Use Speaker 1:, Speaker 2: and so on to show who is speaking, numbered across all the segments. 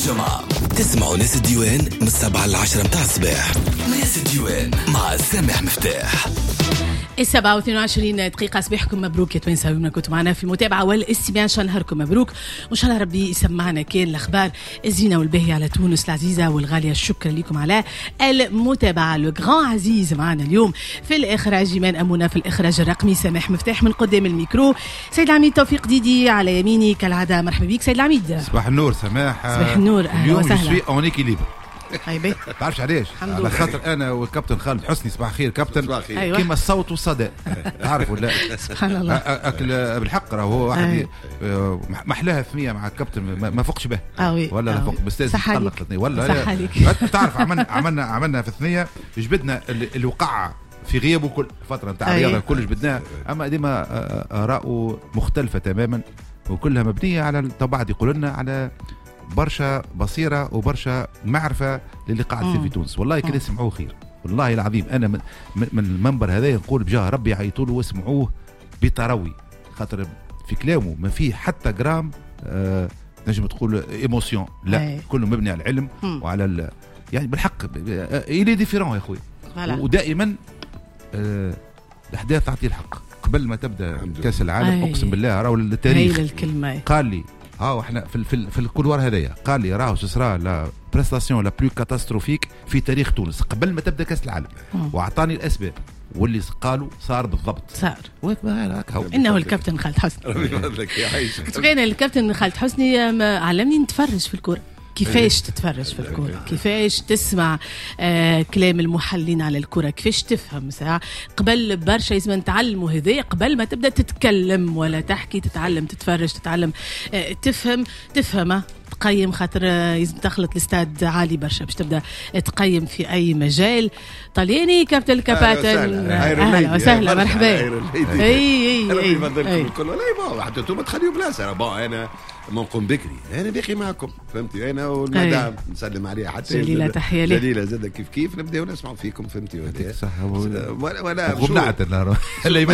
Speaker 1: الجمعة تسمعوا ناس الديوان من 7 ل 10 متاع الصباح. ناس الديوان مع سامح مفتاح.
Speaker 2: 27 دقيقة. صباحكم مبروك يا توانسة ومن كنتوا معنا في المتابعة والاستماع. إن شاء الله نهاركم مبروك وإن شاء الله ربي يسمعنا كان الأخبار الزينة والباهية على تونس العزيزة والغالية. شكرا لكم على المتابعة. لو غران عزيز معنا اليوم في الإخراج جيمان أمونة، في الإخراج الرقمي سامح مفتاح، من قدام الميكرو سيد العميد توفيق ديدي، على يميني كالعادة مرحبا بيك سيد العميد.
Speaker 3: صباح النور سماح.
Speaker 2: صباح النور، أهلا وسهلا.
Speaker 3: اليوم شوي اون اكيليبر.
Speaker 2: طيب
Speaker 3: تعرفش علاش؟ على خاطر انا والكابتن خالد حسني صباح خير كابتن.
Speaker 2: أيوة.
Speaker 3: كيما الصوت والصدى تعرف ولا؟
Speaker 2: سبحان الله.
Speaker 3: اكل بالحق راهو هو واحد محلاها ثنيه مع الكابتن ما فوقش به ولا لا فوق بستاذ تقلق ولا تعرف عملنا في الثنيه جبدنا الوقعه في غيابه كل فتره نتاع الرياضه كل جبدناها، اما ديما اراء مختلفه تماما وكلها مبنيه على بعض يقول لنا على برشا بصيرة وبرشا معرفة للي قاعد يصير في تونس. والله كده يسمعوه خير والله العظيم. أنا من المنبر هذا نقول بجاه ربي يعيطوا له واسمعوه بتروي، خاطر في كلامه ما فيه حتى جرام نجم تقول ايموسيون، لا كله مبني على العلم وعلى يعني بالحق إلي ديفيرون يا أخوي. ودائما الأحداث تعطي الحق قبل ما تبدأ كأس العالم. أقسم بالله راهو التاريخ قال لي احنا في الكولوار هذايا قال لي راهو سسرا لا بريستاسيون لا بلو كاتاستروفيك في تاريخ تونس قبل ما تبدا كاس العالم، واعطاني الاسباب واللي قالوا صار بالضبط صار.
Speaker 2: انه الكابتن خالد حسني. تخيل الكابتن خالد حسني علمني نتفرج في الكره، كيفاش تتفرج في الكرة، كيفاش تسمع كلام المحللين على الكرة، كيفاش تفهم ساعة قبل برشا لازم نتعلموا هذايا قبل ما تبدأ تتكلم ولا تحكي. تتعلم تتفرج تتعلم تفهم تقيم، خاطر لازم تخلط الاستاد عالي برشا باش تبدا تقيم في اي مجال. طلياني كابتن الكباتن اهلا وسهلا مرحبا. اي
Speaker 4: الكل والله حتى انتم تخليوا بلاصه. انا منقوم بكري انا باقي معكم فهمتي، انا والمدام نسلم عليها حتى
Speaker 2: جليله تحيه لي
Speaker 4: جليله زاد كيف نبداو نسمعوا فيكم فهمتي.
Speaker 3: ولا النار اللي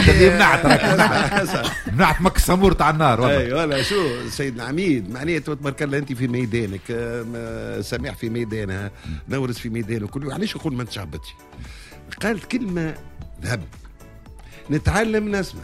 Speaker 3: منعت مك السمور تاع النار والله.
Speaker 4: اي ولا شو سيدنا عميد معناته تبارك الله انت في ميدانك، سميح في ميدانها، نورس في ميدانه كله. علاش يقول ما تشعبتش؟ قالت كلمه ذهب نتعلم نسمع.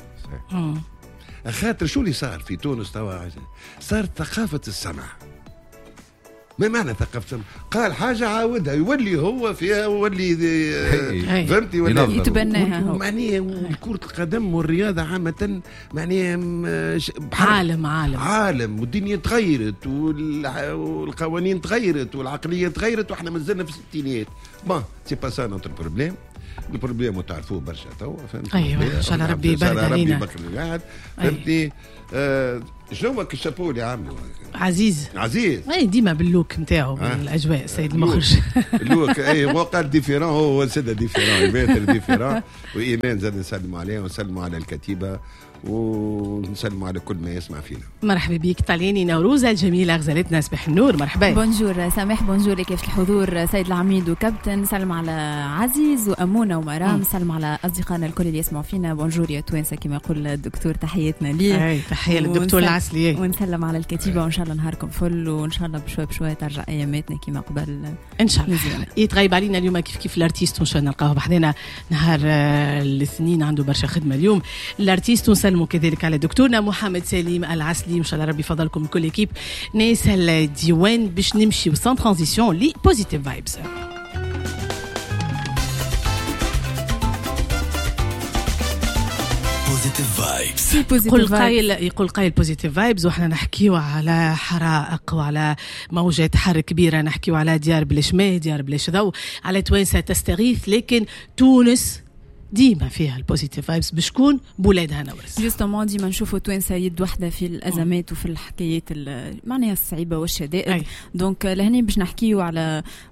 Speaker 4: خاطر شو اللي صار في تونس توا؟ صارت ثقافة السمع. ما معنى ثقافة السمع؟ قال حاجة عاودها يولي هو فيها وولي فهمتي ولا
Speaker 2: يتبناها هو.
Speaker 4: معناه كرة القدم والرياضة عامة معناه عالم والدنيا تغيرت والقوانين تغيرت والعقلية تغيرت واحنا مازلنا في الستينيات. بون سي با سا نوتر بروبليم. البروبليم تعرفوه برشا توا فهمتي.
Speaker 2: ايوه ان شاء الله ربي يبارك علينا
Speaker 4: فهمتي. شنو الشابو اللي عامله
Speaker 2: عزيز اي ديما باللوك نتاعو بالاجواء السيد المخرج.
Speaker 4: اللوك اي هو قال ديفيرون، هو سيده ديفيرون يباتر ديفيرون. وايمان زاد نسلموا عليه ونسلموا على الكتيبه ونسلموا على كل ما يسمع فينا.
Speaker 2: مرحبا بك طاليني نوروزة الجميلة غزالتنا صباح النور. مرحبا
Speaker 5: بونجور سامح بونجور كيف الحضور سيد العميد وكابتن. سلم على عزيز وأمونة ومرام. سلم على أصدقائنا الكل اللي يسمعوا فينا. بونجور يا توانسة كما يقول الدكتور، تحياتنا ليه.
Speaker 2: تحية للدكتور العسلي.
Speaker 5: ونسلم على الكتيبة وإن شاء الله نهاركم فل وإن شاء الله بشوي ترجع أياماتنا كما قبل
Speaker 2: إن شاء الله. يتغيب علينا اليوم كيف الارتيست وإن شاء الله نلقاه بحدنا نهار الاثنين، عنده برشا خدمة اليوم الارتيست. ونسلموا كذلك على دكتورنا محمد سليم العسلي وإن شاء الله ربي فضلكم كل إكيب ناس الديوان باش نمشي سان ترانزيسيون لي بوزيتيف فايبس. يقول قايل بوزيتيف فايبز، وإحنا نحكيو على حرائق وعلى موجات حر كبيرة، نحكيو على ديار بلاش ماء، ديار بلاش ضوء، على توانسة تستغيث، لكن تونس ديما فيها البوزيتيف فايبس بشكون بولادها نورس.
Speaker 5: جوستومون ديما نشوفوا توانسه يد وحده في الازمات وفي الحكايات معناها الصعيبه والشدائد. دونك لهني باش نحكيو على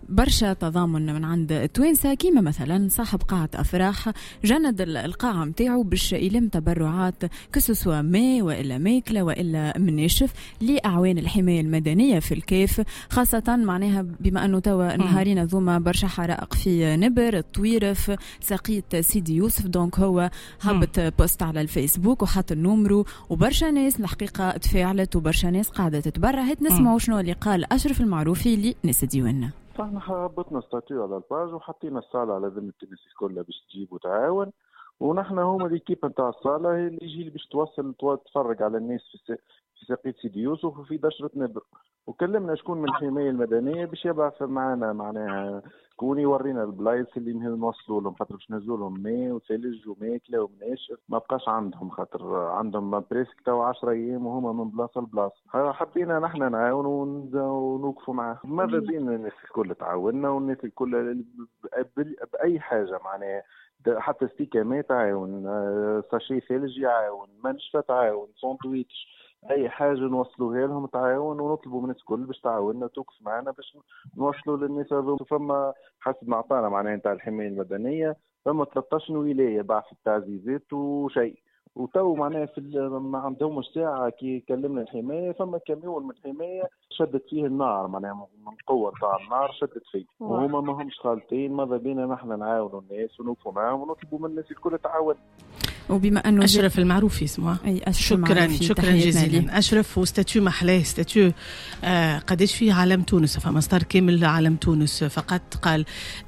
Speaker 5: برشا تضامن من عند التوانسة، كيما مثلا صاحب قاعة أفراح جند القاعة متاعو باش يلم تبرعات كسوسوا ماء وإلا ماكلة وإلا مناشف لأعوان الحماية المدنية في الكاف، خاصة معناها بما أنه توا نهارين ذوما برشا حرائق في نبر الطويرف ساقية سيدي يوسف. دونك هو هبط بوست على الفيسبوك وحط النمرو، وبرشا ناس الحقيقة تفاعلت وبرشا ناس قاعدة تتبرع. هات نسمعوا شنو اللي قال أشرف المعروفي لناس ديواننا.
Speaker 6: فاحنا هبطنا ستاتيو على الباج وحطينا الصالة على ذمة الناس الكل باش تجيب وتعاون، ونحن هما ليكيب نتاع الصالة اللي يجي باش تفرج على الناس في ساقية سيدي يوسف وفي دشرة نبر. وكلمنا شكون من الحماية المدنية باش يبعث معنا معناها كون يورينا البلايص اللي نوصلوا لهم، خاطر باش نزلوا لهم ماء وثلج وماكله ومناشف ما بقاش عندهم، خاطر عندهم بريسك تو 10 ايام وهما من بلاصه لبلاصه. حبينا نحن نعاونوا ونوقفوا معاه. ماذا بينا الناس الكل تعاوننا، والناس الكل باي حاجه معناها حتى ستيكا ما تعاون، ساشي ثلج يعاون، منشفه تعاون، ساندويتش، اي حاجه نوصلوها لهم تعاون، ونطلبوا من الناس الكل باش تعاوننا توقف معنا باش نوصلوا للناس هذو. فما حسب ما عطانا معناها نتاع الحمايه المدنيه فما 13 ولايه بعث التعزيزات وشيء، وتو معناها ما عندهمش ساعه كي كلمنا الحمايه فما كاميون من الحمايه شدت فيه النار، معناها من قوه تاع النار شدت فيه، وهما ما همش خالطين. ماذا بينا نحن نعاونوا الناس ونوقفوا معاهم ونطلبوا من الناس الكل تعاون.
Speaker 5: وبما انه
Speaker 2: اشرف المعروفي اسمه، شكرا جزيلا اشرف. وستاتيو محلاه ستاتيو قداش فيه عالم تونس، فما مصدر كامل عالم تونس فقط قال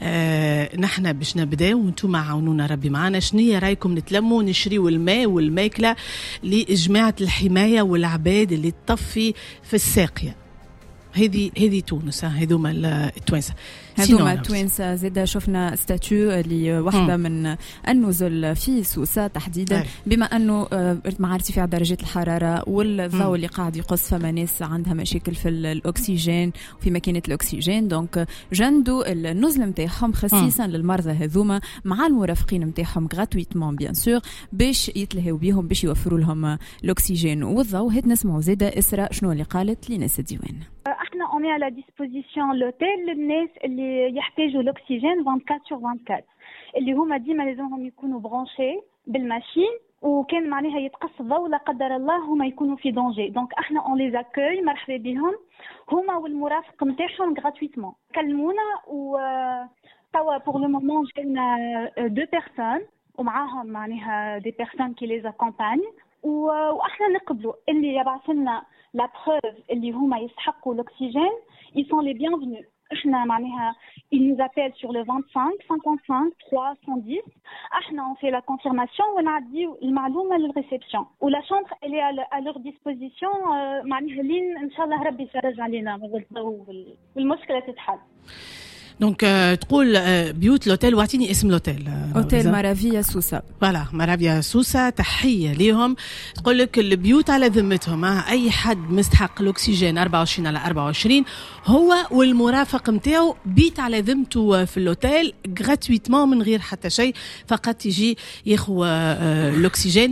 Speaker 2: نحن باش نبداو وانتم عاونونا ربي معنا. شنية رايكم نتلموا نشريوا الماء والماكله لجماعه الحمايه والعباد اللي تطفي في الساقيه. هذه تونس، هذوما التوانسه.
Speaker 5: هذوما التوانسه زاده شفنا ستاتيو اللي واحده من النزل في سوسه تحديدا، بما انه مع ارتفاع درجات الحراره والضوء اللي قاعد يقص، فما ناس عندها مشاكل في الاكسجين وفي ماكينه الاكسجين. دونك جندوا النزل نتاعهم خصيصا للمرضى هذوما مع المرافقين نتاعهم غراتويتمون بيان سور باش يتلهوا بيهم باش يوفروا لهم الاكسجين والضوء. هات نسمعوا زاده اسراء شنو اللي قالت لناس الديوان.
Speaker 7: احنا on est à la disposition l'hôtel للناس اللي يحتاجوا الاكسجين 24/24 اللي هما ديما لازمهم يكونوا برانشي بالماشين، وكان معناها يتقص الضوء لا قدر الله هما يكونوا في دونجي. دونك احنا on les accueille مرحبا بهم هما والمرافق نتاعهم غراتويتمون. كلمونا و توا pour le moment جاينا 2 personnes ومعاهم معناها des personnes qui les accompagnent، واحنا نقبلوا اللي يبعث لنا la preuve اللي هما يستحقوا l'oxygène, ils sont les bienvenus. احنا معناها ils nous appellent sur le 25 55 310. احنا on fait la confirmation ونعديو المعلومه للريسبسيون، ولا chambre elle est à leur disposition معناها لين ان شاء الله ربي يفرج علينا والمشكله تتحل.
Speaker 2: دونك تقول بيوت لوتيل، واعطيني اسم لوتيل.
Speaker 5: اوتيل مارافيا سوسة.
Speaker 2: فوالا مارافيا سوسة، تحية ليهم. تقول لك البيوت على ذمتهم، اي حد مستحق الاكسجين 24/24 هو والمرافق نتاعو بيت على ذمته في اللوتيل غراتويتمون من غير حتى شيء، فقط يجي ياخذ الاكسجين.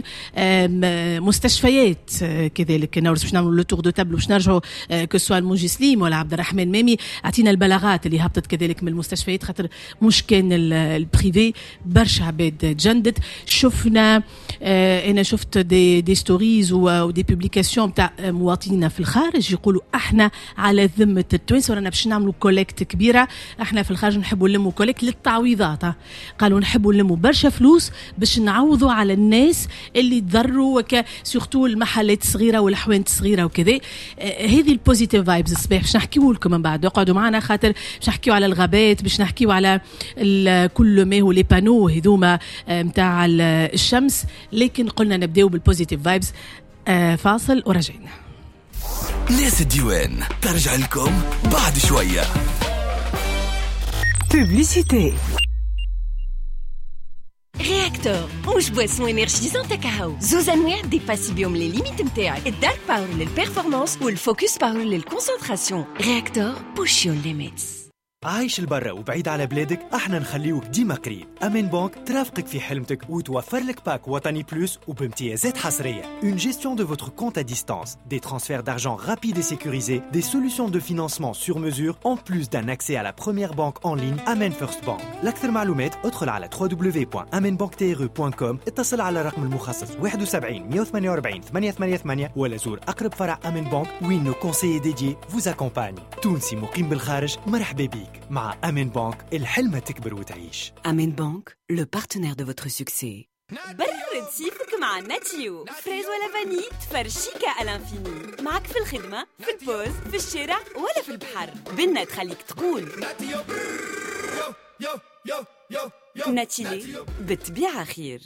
Speaker 2: مستشفيات كذلك نورس باش نعملوا لو تور دو تابل باش نرجعوا كسوا الموجي سليم ولا عبد الرحمن مامي. اعطينا البلاغات اللي هبطت كذلك من المستشفيات، خاطر مش كان البريفي برشا عباد تجندت. شفنا انا شفت دي ستوريز ودي بوبليكاسيون تاع مواطنين في الخارج يقولوا احنا على ذمه التوانسه ورانا باش نعملوا كوليكت كبيره. احنا في الخارج نحبوا نلموا كوليكت للتعويضات، قالوا نحبوا نلموا برشا فلوس باش نعوضوا على الناس اللي تضروا سورتو المحلات الصغيره والحوانت الصغيره وكذا. هذه البوزيتيف فايبز الصباح باش نحكيوا لكم من بعد، اقعدوا معنا خاطر باش نحكيوا على الغابات، باش نحكيوا على كل ما هو لي بانو هذوما نتاع الشمس، لكن قلنا نبداو بالبوزيتيف فايبز. فاصل ورجعنا.
Speaker 1: ناس الديوان ترجع لكم بعد شوية.
Speaker 8: Publicité.
Speaker 9: رياكتور مش بواسون انرجيزون كاكاو، زوز انواع ديباسي بيهم لي ليميت نتاعك، الدارك باور للبيرفورمانس والفوكس باور للكونسنتراسيون. رياكتور بوش يور ليميتس.
Speaker 8: عايش البرة وبعيد على بلادك، احنا نخليوك ديما قريب. أمين بانك ترافقك في حلمتك وتوفر لك باك وطني بلوس وبامتيازات حصرية. Une gestion de votre compte à distance, des transferts d'argent rapides et sécurisés, des solutions de financement sur mesure, en plus d'un accès à la première banque en ligne Amen First Bank. لأكثر معلومات ادخل على www.amenbanktre.com، اتصل على الرقم المخصص 71 148 888 ولا زور أقرب فرع أمين بانك وين nos conseillers dédiés vous accompagnent. تونسي مقيم بالخارج مرحبا بيك. مع أمين بانك الحلمة تكبر وتعيش.
Speaker 9: أمين بانك le partenaire de votre succès. برد صيفك مع ناتيو، فريز ولا فاني تفرشيكا الانفيني. معك في الخدمة، في البوز، في الشارع ولا في البحر، بنا تخليك تقول ناتيلي بالطبيعة خير.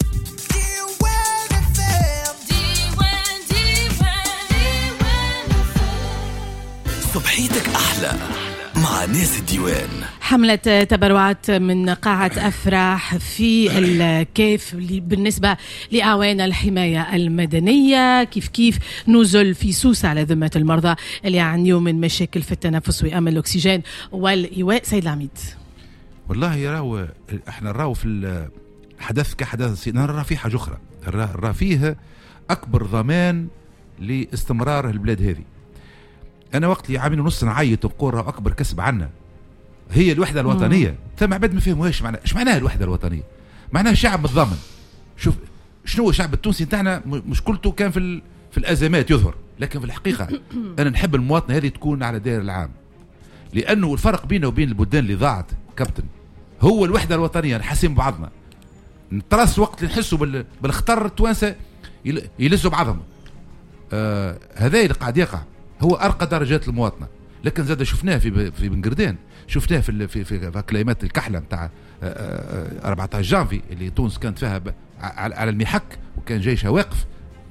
Speaker 1: صبحيتك أحلى مع ناس الديوان.
Speaker 2: حملة تبرعات من قاعة أفراح في الكيف بالنسبة لأعوان الحماية المدنية، كيف نزل في سوسة على ذمة المرضى اللي يعانيوا من مشاكل في التنفس وأمن الأكسجين والإيواء. سيد العميد،
Speaker 3: والله راهو احنا راهو في الحدث كحدث نرى فيه حاجة أخرى، نرى فيه أكبر ضمان لاستمرار البلاد هذه. أنا وقت اللي عامين ونص نعيط ونقول أكبر كسب عنا هي الوحدة الوطنية. ثم عباد ما فهموهاش ايش معناها الوحدة الوطنية. معناها شعب متضامن. شوف شنو هو الشعب التونسي نتاعنا، مشكلته كان في الأزمات يظهر، لكن في الحقيقة أنا نحب المواطنة هذه تكون على دائر العام، لأنه الفرق بينه وبين البلدان اللي ضاعت كابتن هو الوحدة الوطنية. نحسين بعضنا، نترس وقت نحسوا بالخطر التوانسة يلزوا بعضهم. هذا اللي قاعد يقع هو أرقى درجات المواطنة. لكن زاد شفناه في بنقردان، شفناه في كلمات الكحلة نتاع 14 جانفي اللي تونس كانت فيها على المحك، وكان جيشها واقف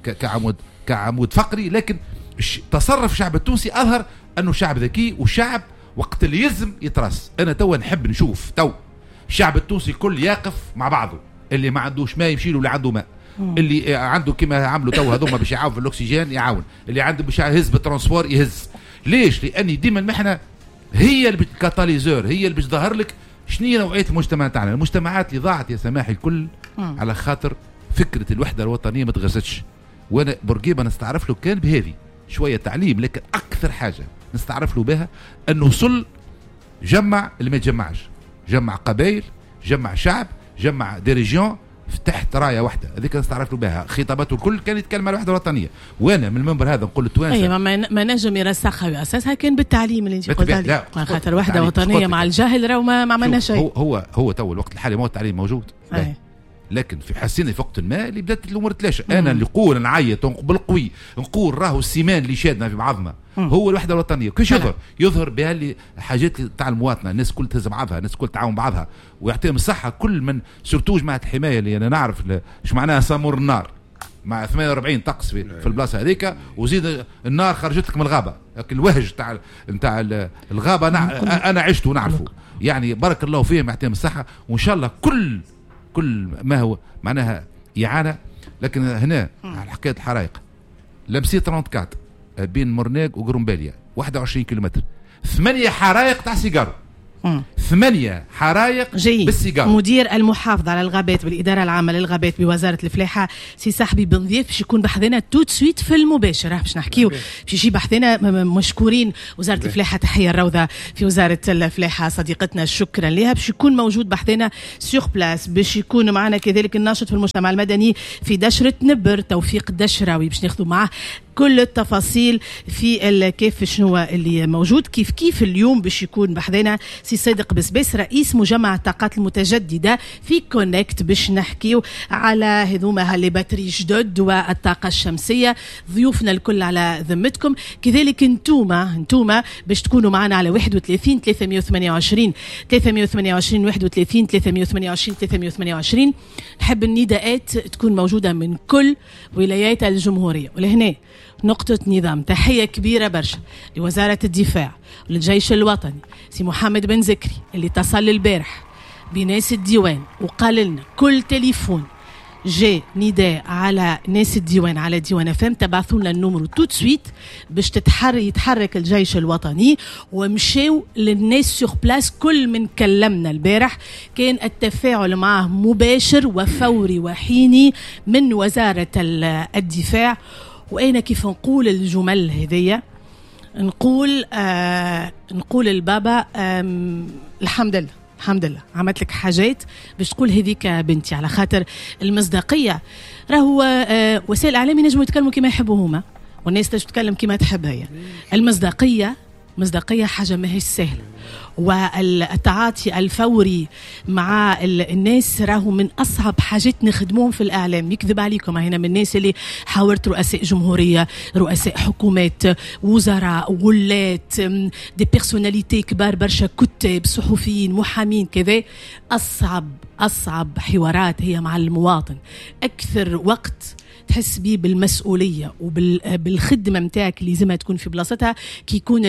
Speaker 3: كعمود فقري. لكن تصرف الشعب التونسي أظهر أنه شعب ذكي وشعب وقت اللي يلزم يترس. أنا توا نحب نشوف الشعب التونسي كل يقف مع بعضه، اللي ما عندوش ماء يمشي له اللي عنده ماء، اللي عنده كما عملوا توا هذوما باش يعاون في الاكسجين يعاون، اللي عنده باش يهز بالترانسبور يهز. ليش؟ لاني ديما المحنه هي الكاتاليزور، هي اللي باش تظهر لك شنو نوعيه المجتمع تاعنا. المجتمعات اللي ضاعت يا سماحي الكل على خاطر فكره الوحده الوطنيه ما تغرستش. وانا بورقيبه نستعرف له كان بهذه شويه تعليم، لكن اكثر حاجه نستعرف له بها انه وصل جمع اللي ما يتجمعش، جمع قبائل، جمع شعب، جمع دي ريجيون تحت رايه واحده. هذيك نستعرف له بها. خطاباته الكل كان يتكلم على الوحده الوطنيه. وانا من المنبر هذا نقول للتوانسه
Speaker 2: ايوه ما نجم يرسخها واساسها كان بالتعليم اللي انت قلت عليه، خاطر وحده وطنيه مع الجاهل راهو ما عملنا شيء.
Speaker 3: هو تو الوقت الحالي ما هو التعليم موجود، لكن في حسين في وقت ما اللي بدات الامور تلاشى. انا اللي نقول نعيط بالقوي نقول راهو السيمان اللي شادنا في بعضنا هو الوحده الوطنيه. كيش يظهر بها اللي حاجات تاع المواطنه، الناس كل تهز بعضها، الناس كل تعاون بعضها، ويعطيهم الصحه كل من سورتو جماعه الحمايه اللي انا نعرف ايش معناها سامور النار مع 48 طقس في البلاصه هذيك، وزيد النار خرجت لك من الغابه. لكن الوهج نتاع الغابه انا عشت ونعرفه. يعني بارك الله فيهم يعطيهم الصحه، وان شاء الله كل ما هو معناها إعانة. لكن هنا على حكاية الحرائق لمسية 34 بين مرناق وقرنباليا 21 كيلومتر، 8 حرائق تاع سيجارو، 8 حرائق بالسيجارو.
Speaker 2: مدير المحافظة على الغابات بالإدارة العامة للغابات بوزارة الفلاحة سي صاحبي بن ضيف باش يكون بحثنا توت سويت في المباشر، باش نحكيو باش يجي بحثنا. مشكورين وزارة الفلاحة، تحية الروضة في وزارة الفلاحة صديقتنا، شكرا لها. باش يكون موجود بحثنا سيغ بلاس، باش يكون معنا كذلك الناشط في المجتمع المدني في دشرة نبر توفيق الدشراوي، باش ناخذوا معاه كل التفاصيل في كيف شنو اللي موجود. كيف اليوم باش يكون بحذنا سي صادق بسبيس رئيس مجمع الطاقات المتجددة في كونكت، باش نحكيو على هذوما اللي باتري جدد والطاقة الشمسية. ضيوفنا الكل على ذمتكم، كذلك انتوما باش تكونوا معنا على 31 328 328 31 328 328. نحب النداءات تكون موجودة من كل ولايات الجمهورية. ولهنا نقطة نظام، تحية كبيرة برشا لوزارة الدفاع وللجيش الوطني سي محمد بن زكري اللي اتصل البارح بناس الديوان وقال لنا كل تليفون جاء نداء على ناس الديوان على ديوان FM تبعثوا لنا النمرو توت سويت باش يتحرك الجيش الوطني، ومشاو للناس سور بلاس. كل من كلمنا البارح كان التفاعل معه مباشر وفوري وحيني من وزارة الدفاع. وأنا كيف نقول الجمل هذية نقول البابا الحمد لله عملت لك حاجات باش تقول هذيك بنتي، على خاطر المصداقية. راهو وسائل الإعلام ينجموا يتكلموا كما يحبوا هما والناس تتكلم كما تحب هي. المصداقية حاجة ما هي سهلة، والتعاطي الفوري مع الناس راهو من أصعب حاجات نخدموهم في الإعلام. يكذب عليكم، هنا من الناس اللي حاورت رؤساء جمهورية، رؤساء حكومات، وزراء، ولات، دي بيرسوناليتي كبار برشا، كتاب، صحفيين، محامين، كذا. أصعب حوارات هي مع المواطن. أكثر وقت تحس بيه بالمسؤولية وبالخدمة متاعك اللي لازمها تكون في بلاصتها كي يكون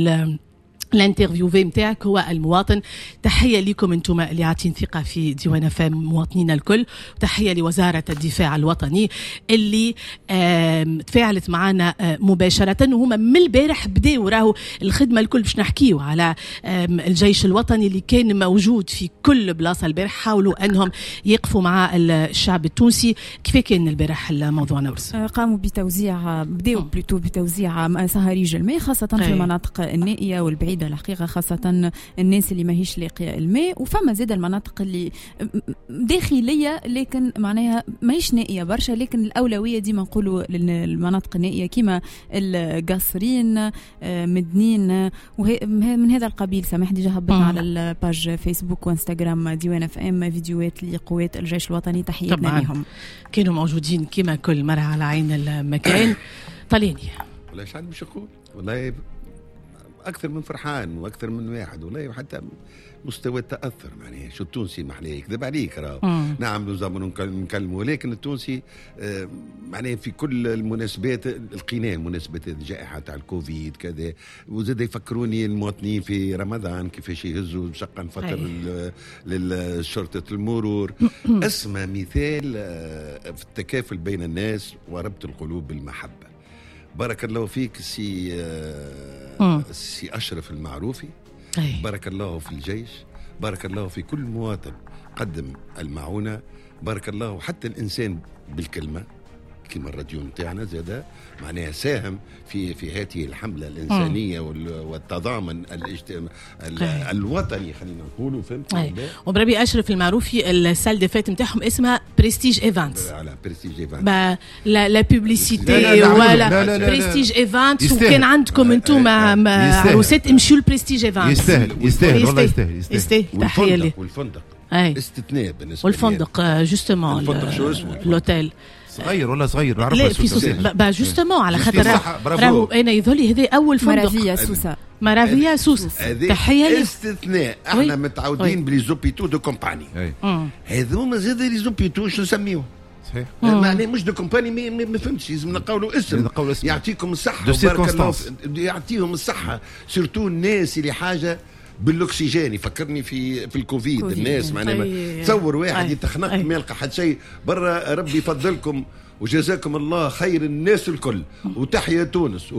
Speaker 2: الانترفيوفي متاعك هو المواطن. تحية لكم انتم اللي عاطين ثقة في ديوان FM مواطنين الكل، وتحية لوزارة الدفاع الوطني اللي تفاعلت معنا مباشرة. وهما من البارح بداوا راهو الخدمة الكل باش نحكيوا على الجيش الوطني اللي كان موجود في كل بلاصة البارح. حاولوا أنهم يقفوا مع الشعب التونسي. كيف كان البارح الموضوع نورس؟
Speaker 5: قاموا بداوا بتوزيع صهاريج الماء خاصة في المناطق النائية والبعيدة الحقيقة، خاصة الناس اللي ماهيش لاقية الماء. وفما زيادة المناطق اللي داخلية لكن معناها ماهيش نائية برشا، لكن الأولوية ديما نقولوا للمناطق النائية كما القصرين، مدنين من هذا القبيل. سامح ديجا هبطنا على الباج فيسبوك وانستغرام ديوان FM فيديوهات لقوات الجيش الوطني، تحياتنا لهم.
Speaker 2: كانوا موجودين كما كل مرة على عين المكان. طليني
Speaker 4: والله شحال باش نقول، والله أكثر من فرحان وأكثر من واحد والله، وحتى مستوى التأثر. معناها شو التونسي محلاه يكذب عليك راه. نعم لازم نكلمه، ولكن التونسي معناها في كل المناسبات لقيناه، مناسبة جائحة تاع الكوفيد كذا. وزاد يفكروني المواطنين في رمضان كيفاش يهزوا شقا فطر للشرطة المرور. اسمى مثال في التكافل بين الناس وربط القلوب بالمحبة. بارك الله فيك سي أشرف المعروفي، بارك الله في الجيش، بارك الله في كل مواطن قدم المعونة، بارك الله حتى الإنسان بالكلمة كما الراديو نتاعنا زاد معناها ساهم في هذه الحملة الإنسانية والتضامن الوطني خلينا نقولوا. فهمت؟
Speaker 2: وبربي أشرف المعروفي السال دي فات نتاعهم اسمها بريستيج ايفانتس.
Speaker 4: على بريستيج ايفانتس
Speaker 2: لا بوبليسيتي ولا بريستيج ايفانتس. وكان عندكم انتم عروسات امشيوا البريستيج ايفانتس.
Speaker 3: يستاهل والله يستاهل.
Speaker 2: تحية ليه.
Speaker 4: والفندق استثناء بالنسبة
Speaker 2: والفندق جوستومون الأوتيل
Speaker 3: صغير ولا صغير
Speaker 2: لا في سوسة جوستومون على خاطر راهو انا يذولي هذا اول فندق مارافيا سوسة. تحية
Speaker 4: استثناء. احنا متعودين بلي زوبيتو دو كومباني، هذوما زاد لي زوبيتو شو نسميوه صحيح. معناه مش دو كومباني ما فهمتش، لازم نقولوا اسم. يعطيكم الصحة وبارك الله يعطيهم الصحة. سورتو الناس اللي حاجة بالاكسجين. يفكرني في الكوفيد. الناس معناها تصور واحد يتخنق ما يلقى حد شيء برا. ربي يفضلكم وجزاكم الله خير الناس الكل، وتحيا تونس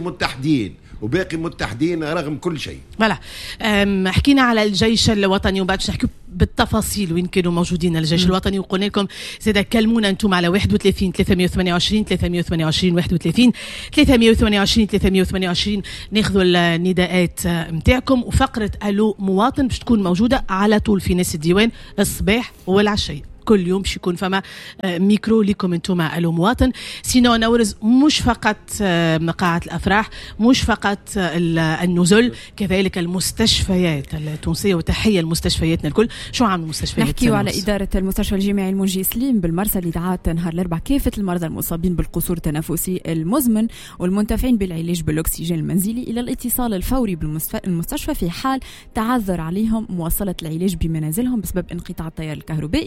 Speaker 4: وباقي متحدين رغم كل شيء.
Speaker 2: فوالا حكينا على الجيش الوطني وبعد نحكي بالتفاصيل وين كانوا موجودين الجيش الوطني. وقلنا لكم زاد كلمونا انتم على 31 328 328 31 328 328 ناخذوا النداءات نتاعكم. وفقرة الو مواطن باش تكون موجودة على طول في ناس الديوان الصباح والعشية. كل يوم باش يكون فما ميكرو لكم انتم الو مواطن. سينو نورز مش فقط قاعة الافراح، مش فقط النزل، كذلك المستشفيات التونسيه. وتحيه لمستشفياتنا الكل. شو عامل المستشفيات؟
Speaker 5: نحكيو على اداره المستشفى الجامعي المنجي سليم بالمرسى اللي دعات نهار الاربعاء كافه المرضى المصابين بالقصور التنفسي المزمن والمنتفعين بالعلاج بالاكسجين المنزلي الى الاتصال الفوري بالمستشفى في حال تعذر عليهم مواصله العلاج بمنازلهم بسبب انقطاع التيار الكهربائي.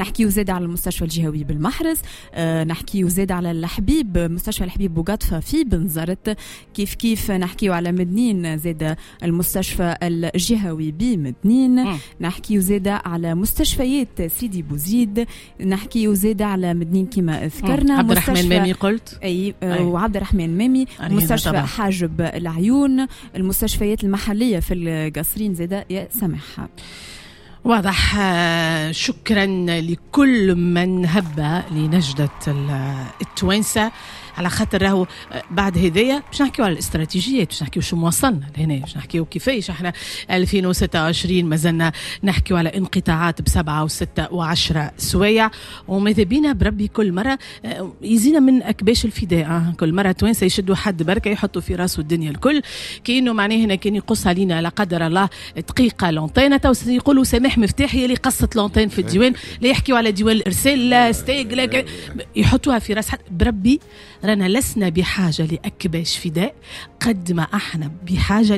Speaker 5: نحكيو زاد على المستشفى الجهوي بالمحرز، نحكيو زاد على الحبيب، مستشفى الحبيب بوغطفة في بنزرت، كيف نحكيو على مدنين زاد المستشفى الجهوي بمدنين، نحكيو زاد على مستشفيات سيدي بوزيد، نحكيو زاد على مدنين كما ذكرنا
Speaker 2: عبد الرحمن مامي قلت
Speaker 5: وعبد الرحمن مامي، مستشفى حاجب العيون، المستشفيات المحلية في القصرين زاد يا سماح.
Speaker 2: واضح. شكرا لكل من هب لنجدة التوانسة، على خاطر راهو بعد هدايا باش نحكيو على الاستراتيجيات، باش نحكيو شو وصلنا لهنا، باش نحكيو كيفاش احنا 2026 مازلنا نحكيو على انقطاعات ب7 و6 و10 سوايع، وماذا بينا بربي كل مرة يزينا من أكباش الفداء. كل مرة توانسة يشدوا حد بركة يحطوا في راسه الدنيا الكل، كأنه معناه هنا كان يقص علينا لا قدر الله دقيقة لونتين، تو يقولوا سامح مفتاح هي اللي قصت لونتين في الديوان، لا يحكيوا على ديوان الإرسال لا ستيج لا يحطوها في راس حد. بربي رانا لسنا بحاجة لأكباش فداء قد ما احنا بحاجة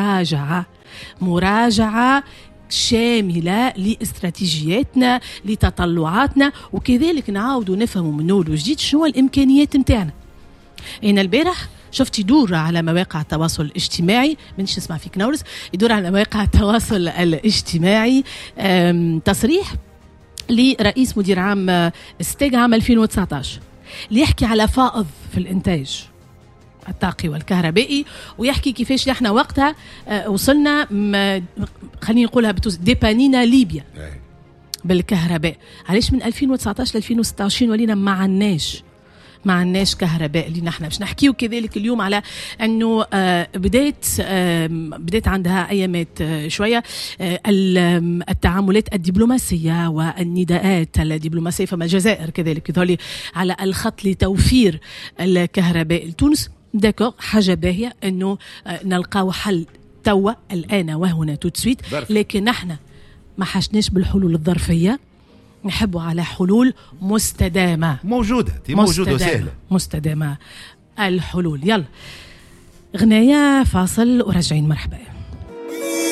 Speaker 2: مراجعة شاملة لاستراتيجياتنا لتطلعاتنا، وكذلك نعاودوا نفهموا من أول وجديد شنو الإمكانيات متاعنا. أنا البارح شفت يدور على مواقع التواصل الاجتماعي، منش نسمع فيك نورس، يدور على مواقع التواصل الاجتماعي تصريح لرئيس مدير عام ستيج عام 2019 اللي يحكي على فائض في الإنتاج الطاقي والكهربائي، ويحكي كيفاش احنا وقتها وصلنا خلينا نقولها ديبانينا ليبيا بالكهرباء. علاش من 2019 ل 2026 ولينا ما عندناش كهرباء اللي نحن باش نحكيو كذلك اليوم على انه بدات عندها ايامات شويه التعاملات الدبلوماسيه والنداءات الدبلوماسيه، فما الجزائر كذلك يظهر على الخط لتوفير الكهرباء لتونس. داكور، حاجه باهيه انه نلقاو حل توا الان وهنا توتسويت، لكن نحن ما حاجناش بالحلول الظرفيه، نحبوا على حلول مستدامة
Speaker 3: موجودة وسهلة
Speaker 2: مستدامة الحلول. يلا غناية فاصل وراجعين. مرحبا.